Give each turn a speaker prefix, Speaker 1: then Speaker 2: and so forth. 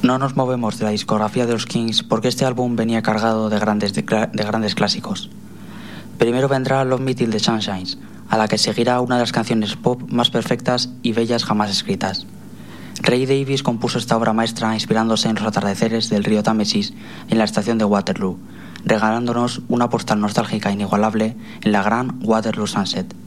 Speaker 1: No nos movemos de la discografía de los Kings porque este álbum venía cargado de grandes clásicos. Primero vendrá Love Me Till the Sun Shines, a la que seguirá una de las canciones pop más perfectas y bellas jamás escritas. Ray Davies compuso esta obra maestra inspirándose en los atardeceres del río Támesis en la estación de Waterloo, regalándonos una postal nostálgica inigualable en la gran Waterloo Sunset.